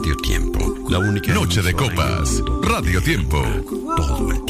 Radio Tiempo, la única Noche de Copas, Radio Tiempo. todo el